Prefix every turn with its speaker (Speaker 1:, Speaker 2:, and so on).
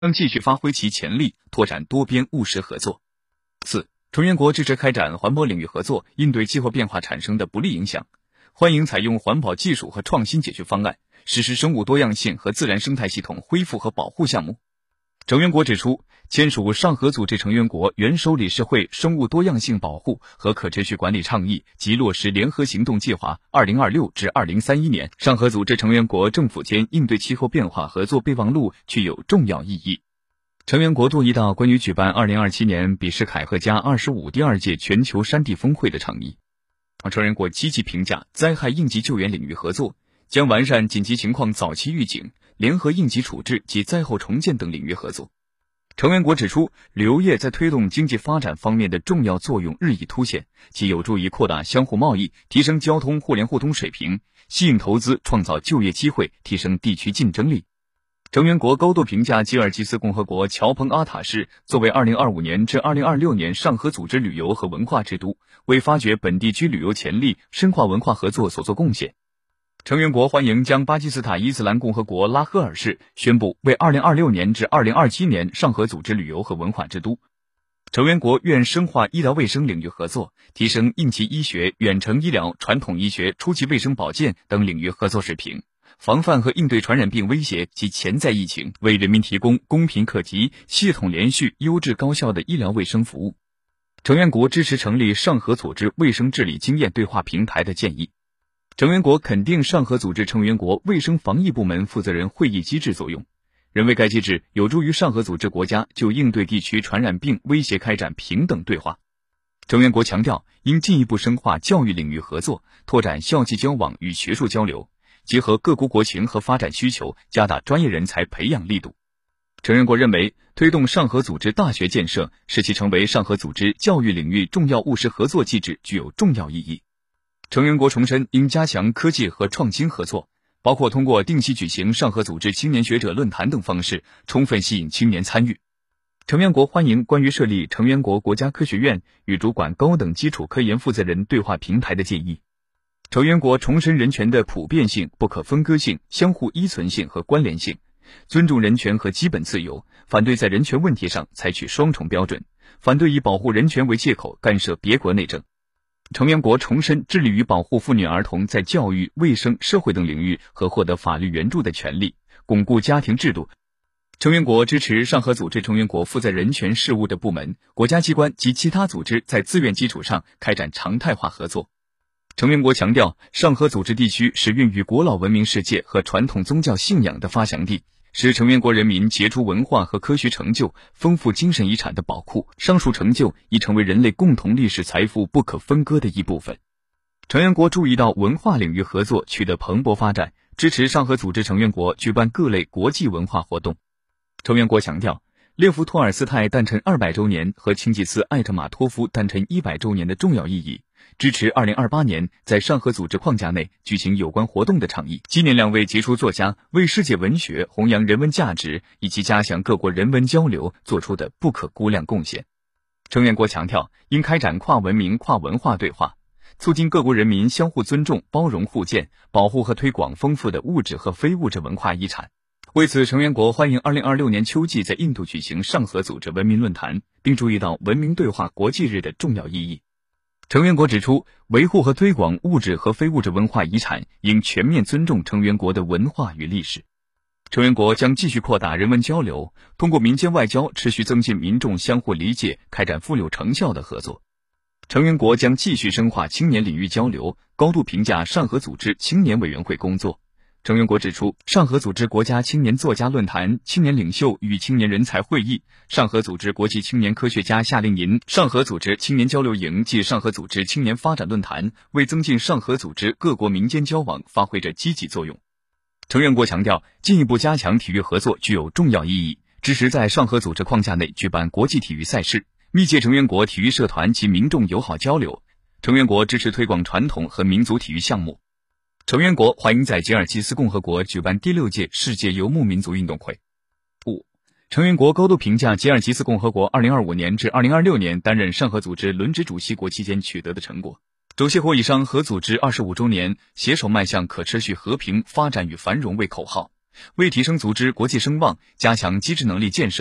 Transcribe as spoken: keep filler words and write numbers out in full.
Speaker 1: 将继续发挥其潜力，拓展多边务实合作。四、成员国支持开展环保领域合作，应对气候变化产生的不利影响，欢迎采用环保技术和创新解决方案，实施生物多样性和自然生态系统恢复和保护项目。成员国指出，签署上合组织成员国元首理事会生物多样性保护和可持续管理倡议及落实联合行动计划二零二六至二零三一年上合组织成员国政府间应对气候变化合作备忘录具有重要意义。成员国注意到关于举办二零二七年比什凯赫加二十五第二届全球山地峰会的倡议。成员国积极评价灾害应急救援领域合作，将完善紧急情况早期预警、联合应急处置及灾后重建等领域合作。成员国指出，旅游业在推动经济发展方面的重要作用日益凸显，其有助于扩大相互贸易，提升交通互联互通水平，吸引投资，创造就业机会，提升地区竞争力。成员国高度评价吉尔吉斯共和国乔彭阿塔市作为二零二五年至二零二六年上合组织旅游和文化之都，为发掘本地区旅游潜力、深化文化合作所作贡献。成员国欢迎将巴基斯坦伊斯兰共和国拉合尔市宣布为二零二六年至二零二七年上合组织旅游和文化之都。成员国愿深化医疗卫生领域合作，提升应急医学、远程医疗、传统医学、初级卫生保健等领域合作水平，防范和应对传染病威胁及潜在疫情，为人民提供公平可及、系统连续、优质高效的医疗卫生服务。成员国支持成立上合组织卫生治理经验对话平台的建议。成员国肯定上合组织成员国卫生防疫部门负责人会议机制作用，认为该机制有助于上合组织国家就应对地区传染病威胁开展平等对话。成员国强调，应进一步深化教育领域合作，拓展校际交往与学术交流，结合各国国情和发展需求，加大专业人才培养力度。成员国认为，推动上合组织大学建设，使其成为上合组织教育领域重要务实合作机制，具有重要意义。成员国重申应加强科技和创新合作，包括通过定期举行上合组织青年学者论坛等方式，充分吸引青年参与。成员国欢迎关于设立成员国国家科学院与主管高等基础科研负责人对话平台的建议。成员国重申人权的普遍性、不可分割性、相互依存性和关联性，尊重人权和基本自由，反对在人权问题上采取双重标准，反对以保护人权为借口干涉别国内政。成员国重申致力于保护妇女儿童在教育、卫生、社会等领域和获得法律援助的权利，巩固家庭制度。成员国支持上合组织成员国负责人权事务的部门、国家机关及其他组织在自愿基础上开展常态化合作。成员国强调，上合组织地区是孕育古老文明世界和传统宗教信仰的发祥地，是成员国人民杰出文化和科学成就、丰富精神遗产的宝库，上述成就已成为人类共同历史财富不可分割的一部分。成员国注意到文化领域合作取得蓬勃发展，支持上合组织成员国举办各类国际文化活动。成员国强调，列夫·托尔斯泰诞辰二百周年和钦吉斯·艾特马托夫诞辰一百周年的重要意义，支持二零二八年在上合组织框架内举行有关活动的倡议，纪念两位杰出作家为世界文学、弘扬人文价值以及加强各国人文交流做出的不可估量贡献。成员国强调，应开展跨文明、跨文化对话，促进各国人民相互尊重、包容互鉴，保护和推广丰富的物质和非物质文化遗产。为此，成员国欢迎二零二六年秋季在印度举行上合组织文明论坛，并注意到文明对话国际日的重要意义。成员国指出，维护和推广物质和非物质文化遗产应全面尊重成员国的文化与历史。成员国将继续扩大人文交流，通过民间外交持续增进民众相互理解，开展富有成效的合作。成员国将继续深化青年领域交流，高度评价上合组织青年委员会工作。成员国指出，上合组织国家青年作家论坛、青年领袖与青年人才会议、上合组织国际青年科学家夏令营、上合组织青年交流营及上合组织青年发展论坛，为增进上合组织各国民间交往发挥着积极作用。成员国强调，进一步加强体育合作具有重要意义，支持在上合组织框架内举办国际体育赛事，密切成员国体育社团及民众友好交流。成员国支持推广传统和民族体育项目。成员国欢迎在吉尔吉斯共和国举办第六届世界游牧民族运动会。五、成员国高度评价吉尔吉斯共和国二零二五年至二零二六年担任上合组织轮值主席国期间取得的成果。主席会以上合组织二十五周年携手迈向可持续和平、发展与繁荣为口号， 为提升组织国际声望，加强机制能力建设，